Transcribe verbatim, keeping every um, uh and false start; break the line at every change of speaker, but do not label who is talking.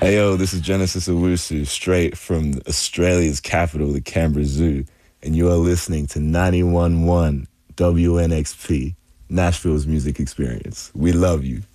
Hey yo, this is Genesis Owusu, straight from Australia's capital, the Canberra Zoo, and you are listening to ninety-one point one W N X P, Nashville's music experience. We love you.